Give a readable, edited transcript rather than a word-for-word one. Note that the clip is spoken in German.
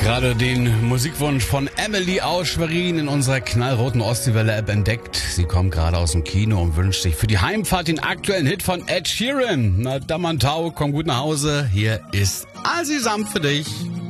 Gerade den Musikwunsch von Emily aus Schwerin in unserer knallroten Ostseewelle-App entdeckt. Sie kommt gerade aus dem Kino und wünscht sich für die Heimfahrt den aktuellen Hit von Ed Sheeran. Na, Damantau, komm gut nach Hause. Hier ist Asi Samt für dich.